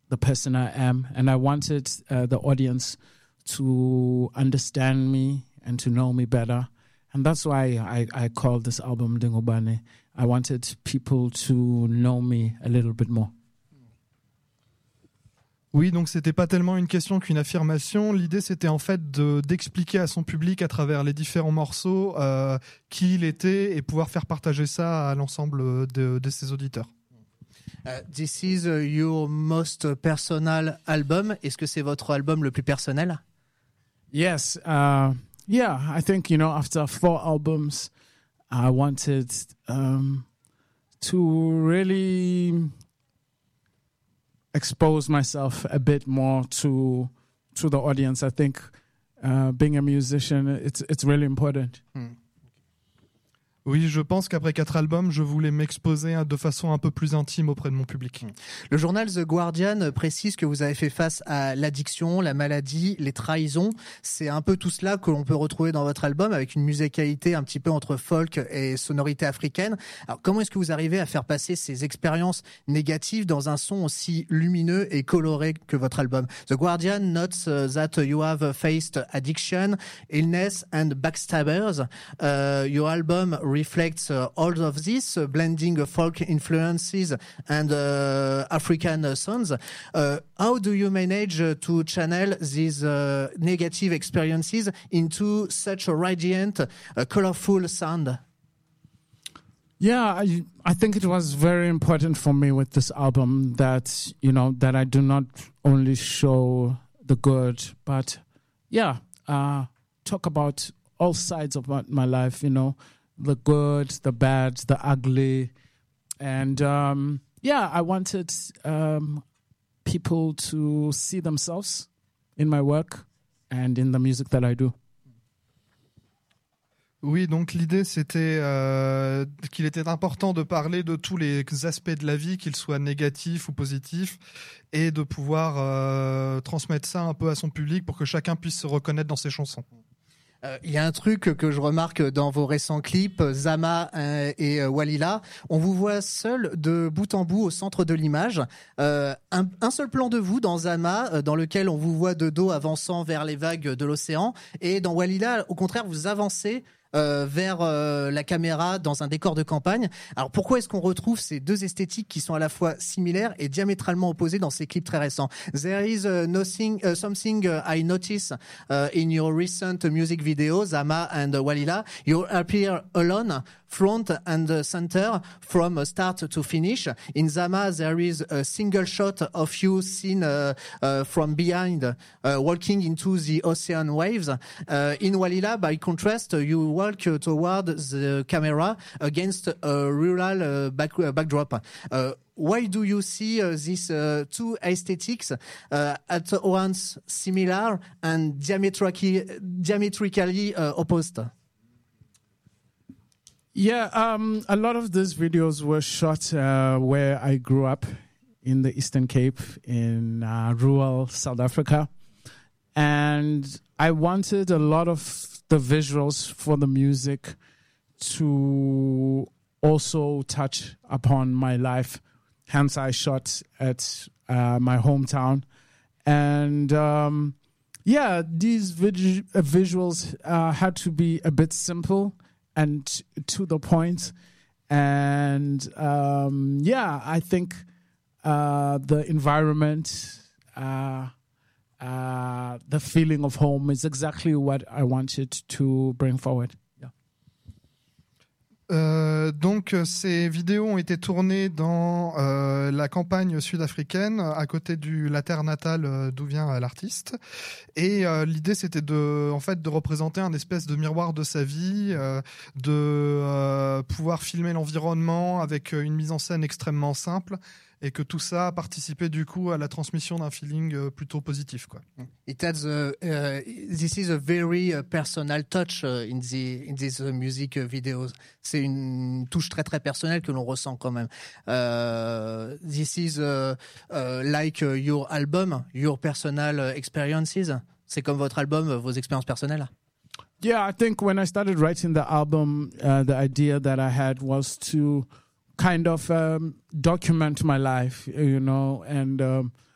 the person I am, and I wanted the audience to understand me and to know me better. And that's why I called this album Dingobane. I wanted people to know me a little bit more. Oui, donc c'était pas tellement une question qu'une affirmation. L'idée, c'était en fait d'expliquer à son public à travers les différents morceaux qui il était et pouvoir faire partager ça à l'ensemble de ses auditeurs. This is your most personal album. Est-ce que c'est votre album le plus personnel? Yes. Yeah, I think, after 4 albums, I wanted to really expose myself a bit more to the audience. I think being a musician, it's really important. Oui, je pense qu'après 4 albums, je voulais m'exposer de façon un peu plus intime auprès de mon public. Le journal The Guardian précise que vous avez fait face à l'addiction, la maladie, les trahisons. C'est un peu tout cela que l'on peut retrouver dans votre album, avec une musicalité un petit peu entre folk et sonorité africaine. Alors, comment est-ce que vous arrivez à faire passer ces expériences négatives dans un son aussi lumineux et coloré que votre album? The Guardian notes that you have faced addiction, illness and backstabbers. Your album reflects all of this, blending folk influences and African sounds. How do you manage to channel these negative experiences into such a radiant, colorful sound? Yeah, I think it was very important for me with this album that, that I do not only show the good, but talk about all sides of my life, the good, the bad, the ugly. And I wanted people to see themselves in my work and in the music that I do. Oui, donc l'idée c'était qu'il était important de parler de tous les aspects de la vie, qu'ils soient négatifs ou positifs, et de pouvoir transmettre ça un peu à son public pour que chacun puisse se reconnaître dans ses chansons. Il y a un truc que je remarque dans vos récents clips, Zama et Walila. On vous voit seul de bout en bout au centre de l'image. Un seul plan de vous dans Zama, dans lequel on vous voit de dos avançant vers les vagues de l'océan. Et dans Walila, au contraire, vous avancez vers la caméra dans un décor de campagne. Alors pourquoi est-ce qu'on retrouve ces deux esthétiques qui sont à la fois similaires et diamétralement opposées dans ces clips très récents? There is something I notice in your recent music videos, Zama and Walila. You appear alone, front and center from start to finish. In Zama, there is a single shot of you seen from behind, walking into the ocean waves. In Walila, by contrast, you walk toward the camera against a rural backdrop. Why do you see these two aesthetics at once similar and diametrically opposed? Yeah, a lot of these videos were shot where I grew up in the Eastern Cape in rural South Africa. And I wanted a lot of the visuals for the music to also touch upon my life. Hence, I shot at my hometown. And these visuals had to be a bit simple and to the point. And I think the environment, the feeling of home is exactly what I wanted to bring forward. Donc ces vidéos ont été tournées dans la campagne sud-africaine, à côté de la terre natale d'où vient l'artiste. Et l'idée c'était de représenter un espèce de miroir de sa vie, de pouvoir filmer l'environnement avec une mise en scène extrêmement simple. Et que tout ça a participé du coup à la transmission d'un feeling plutôt positif, quoi. It has this is a very personal touch in these music videos. C'est une touche très très personnelle que l'on ressent quand même. This is like your album, your personal experiences. C'est comme votre album, vos expériences personnelles. Yeah, I think when I started writing the album, the idea that I had was to kind of document my life, and